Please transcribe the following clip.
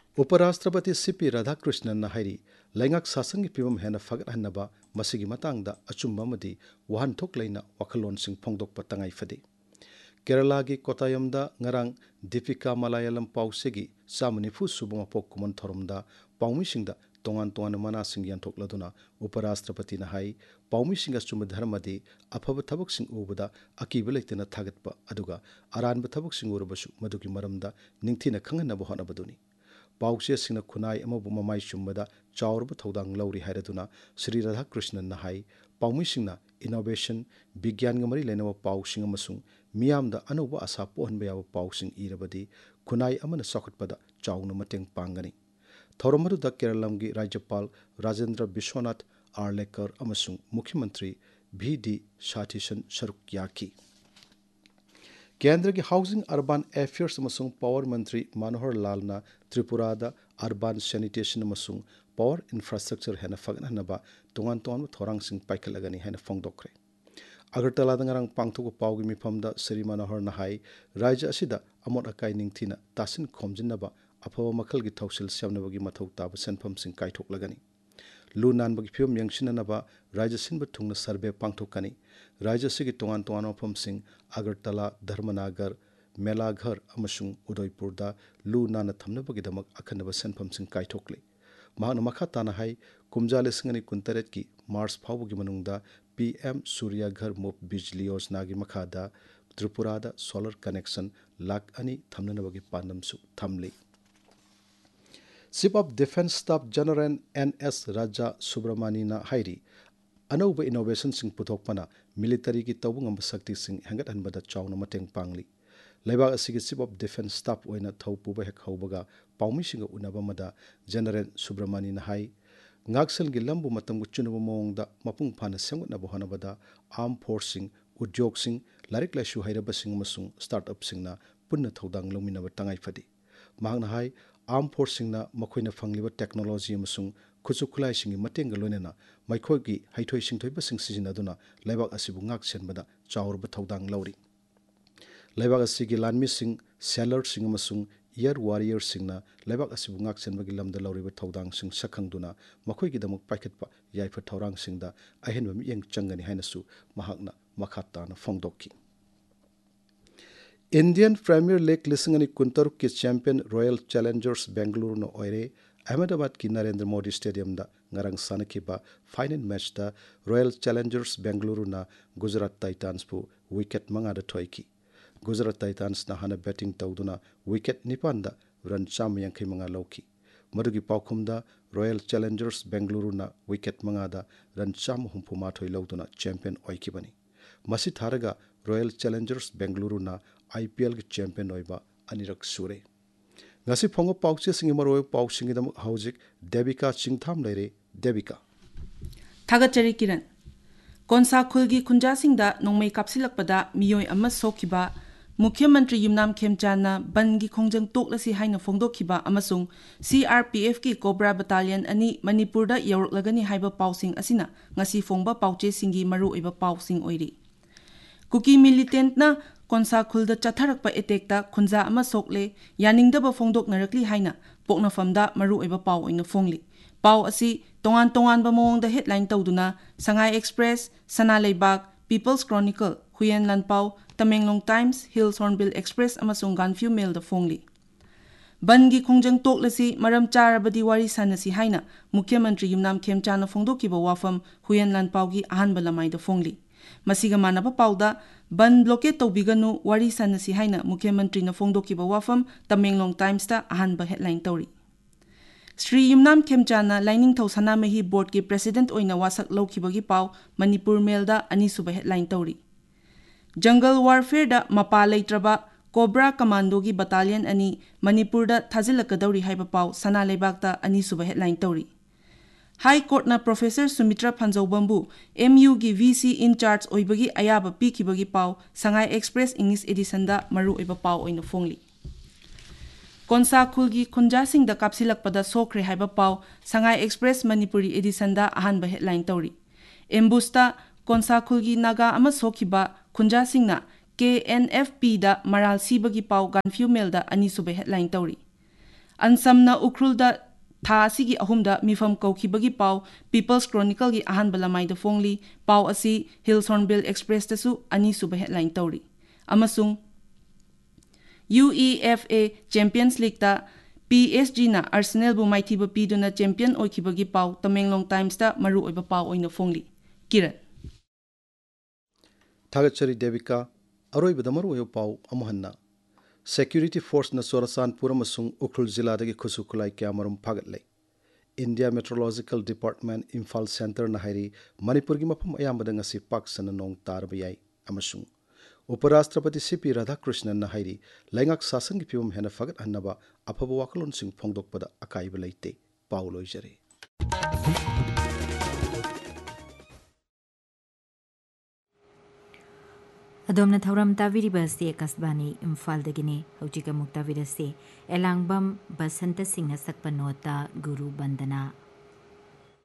उपराष्ट्रपति सीपी राधाकृष्णन हाइरी लैंगक सासंग फिवम हेन फगटहन्नबा मसिगी मतंगदा अचुम्बा मदी वहानथोक लैना वखलोनसिंग फोंदोकपा तंगाई फदे। केरला की कोटायमदा ngarang दीपिका मलायालम पाउसेगी चामनिफु सुबु मपोक कुमन थोरमदा पाउमिसिंगदा तोंगान तोंगान मनासिंग यानथोकलदुना उपराष्ट्रपति न हाई पाउमिसिंग अचुम धर्मदी अफब थबकसिंग उबदा अकीब लैतना थागतपा अदुगा अरानब थबकसिंग उरबसु मदुगी मरमदा निंगथिना खंगनब होनबदुनी। पाउचे सिंह खुनाई अमबु ममाई चुम्बदा चाउरब थौदांग लौरी हायरदुना श्री राधाकृष्णन न हाई पाउमिसिंगना इनोवेशन विज्ञान मरी लेनब पाउसिंग अमसुंग मियामदा अनौब आशा पोहनब याब पाउसिंग इरबदी खुनाई अमन सखटपदा चाउन मतेंग पांगनी। थौरमदुदा केरलमगी राज्यपाल राजेंद्र विश्वनाथ आर्लेकर अमसुंग मुख्यमंत्री VD साथीसन सरुक याकी। केंद्र की हाउसिंग अर्बन अफेयर्स अमसुंग पावर मंत्री मनोहर लालना त्रिपुरादा अर्बन सैनिटेशन अमसुंग पावर इंफ्रास्ट्रक्चर हेन फगनहनबा तोंगान तोंगान थोरांगसिंग पाइखलगनी हेन फोंदोखरे। अगरतलादा ngarang पांगथोक पाउगी मिफमदा श्री मनोहर नहाई राज्य असिदा अमोट अकाई निंगथिना तासिन खोमजिनबा अफब मखलगी थौसिल सेमनबगी मथौ ताब सेनफमसिंग काइथोकलगनी। लू नानबगी फिवम यंगसिननबा राज्य सिनब थुंगना सर्वे पांगथोकनी। राज्य सिगी तोंगान तोंगान मफमसिंग अगरतला धर्मनागर मेलाघर अमसुंग उदयपुरदा लू नाना थमनबगीदमक अखनब सेनफमसिंग काइथोकले। महाना मखा ताना हाई कुमजा लिसिंगनी कुंतरेट की मार्च फाउबगी मनुंगदा PM सूर्यघर मुफ्त बिजली योजना की मखादा त्रिपुरादा सोलर कनेक्शन लाख अनि थमनबगी पांडमसु थमली। Chief of defence staff general NS Raja सुब्रमण्यना हाइरी अनौब innovation Singh पुथोकपना military की तौबंगम Shakti Singh हेंगटहनबदा chown मतेंग पांगली। लेबाग असिगी chief of defence staff ओइना थौ पुबा हेक हौबगा पाउमिसिंग उनबमदा general सुब्रमण्यना high ngakselgi lambu matamgu chunaba mawngda mapung phana semgutnaba honabada armed forcing udyogsing larik laishu hairabasing amasung startup singna punna thodang longminaba tangai phadi। mahangna hai armed forcing na makhoina fangliba technology amasung khuchu khulai singi matenga loinana maikhogi haithoi singthoi basing sizinaduna laibak asibu ngaksenbada chaurba thodang lauri। laibak asigi lanmi sing sailor sing amasung Air Warrior singna laibak asibu ngaksenbagi lamda lauriba thodang sing sakhangduna makhoigidamuk paikhatpa yaifa thorang singda ahenba miyeng changani hainasu mahakna makhatana phongdokki। Indian Premier League lisingani kuntaruk ki champion Royal Challengers Bangalore no oire Ahmedabad ki Narendra Modi Stadium da ngarang sanakiba final match da Royal Challengers Bangalore na Gujarat Titans pu wicket mangada thoiki। Gujarat Titans na hana batting tawduna wicket nipanda run chamayangkai manga lauki। मरुगी पाउखुमदा Royal Challengers Bangalore na wicket mangada run cham humpumathoi lauduna champion oikibani। मसी थारगा Royal Challengers Bangalore na IPL की champion ओइबा अनिरक सुरे। ngasi phongo pauche singi maroi pausingi dam hauzik Devika Chingtham leire Devika Thagachari Kiran Konsa khulgi khunja singda nongmei kapsilakpada miyoi amma sokhiba Mukhyamantri Yumnam Khemchana bangi khongjang toklasi haina phongdokhiba amasung CRPF ki Cobra Battalion ani Manipurda yaruklagani haiba pausing asina ngasi phongba pauche singi maru oiba pausing oiri। Kuki militant na konsa khulda chatharakpa etekta khunja ama sokle yaningdaba phongdok narakli haina pokna famda maru oiba pau oina phongli। Pau asi tongan tongan ba mawngda headline tawduna Sangai Express, Sana Leibak, People's Chronicle, Huyen Lanpao, Tamenglong Times, Hills Hornbill Express amasung Ganfew Mail da phongli। Bangi khongjang toklasi maram charabadi wari sanasi haina Mukhyamantri Yumnam Khemchana phongdokiba wafam Huyen Lanpao gi ahanba lamai da phongli। Masiga manaba pauda ban blockade tawbiganu wari sanasi haina Mukhyamantri na phongdokiba wafam Tamenglong Times da ahanba headline tawri। Sri Yumnam Khemchana Lining Thau Sanamahi Board ki President oina wasak lawkhibagi pau Manipur Mail da anisuba headline tawri। Jungle warfare da mapa leitraba Cobra Commando gi battalion ani Manipur da thazilakadauri haiba pau Sana Leibak da anisuba headline tawri। High Court na Professor Sumitra Phanjaubambu MU gi VC in charge oibagi ayaba pikibagi pau Sangai Express English edition da maru oiba pau oina phongli। Konsa khulgi khunja sing da kapsilakpada sokre haiba pau Sangai Express Manipuri edition da ahanba headline tawri। Embusta Konsa khulgi naga ama sokhiba khunja singna KNFP da maral sibagi pau Ganfew Mail da anisuba headline tawri। अनसमना उख्रुलदा था असिगी अहुमदा मिफम कौखिबगी पाव peoples chronicle की अहानब लमाइदा फोंगली पाव असी hills hornbill express तसु अनी सुब headline तौरी अमसुंग UEFA champions league ता PSG ना Arsenal बु माइथिब पीदुना champion ओइखिबगी पाव Tamenglong times ता मरु ओइबा पाव ओइना फोंगली किरण थागचरी देविका अरोइबदा मरुओ पाव अमहन्ना सेक्यूरिटी फोर्स न सोरसानपुर अमसुंग उख्रुल जिला दगी खुसु खुलाई क्या मरुम फागतले India meteorological department Imphal centre न हाइरी मणिपुर की मफम अयामबदा ngasi पाक सन नोंग तारब याई अमसुंग उपराष्ट्रपति सीपी राधाकृष्णन न हाइरी लैंगक शासन की फिवम हेन फगत हन्नबा अफब वाखलोन सिंह फोंगदोकपदा अकाइब लेते पाव लोइजरे अदोमना थौरम ताविरिबसे कसबानी इम्फालदगिने हौजिक मुक्ताविरसे एलांगबम बसंत सिंह सकपनोता गुरु बंदना